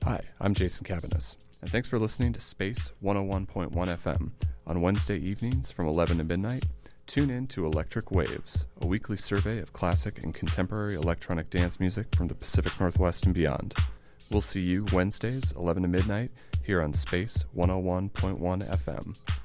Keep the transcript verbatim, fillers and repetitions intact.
Hi, I'm Jason Cabanis, and thanks for listening to Space one oh one point one F M. On Wednesday evenings from eleven to midnight, tune in to Electric Waves, a weekly survey of classic and contemporary electronic dance music from the Pacific Northwest and beyond. We'll see you Wednesdays, eleven to midnight, here on Space one oh one point one F M.